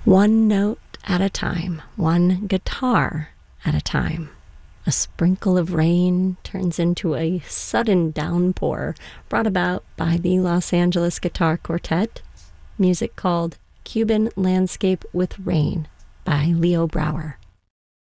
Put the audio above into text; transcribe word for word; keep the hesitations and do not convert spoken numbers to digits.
One note at a time, one guitar at a time. A sprinkle of rain turns into a sudden downpour brought about by the Los Angeles Guitar Quartet. Music called Cuban Landscape with Rain by Leo Brouwer.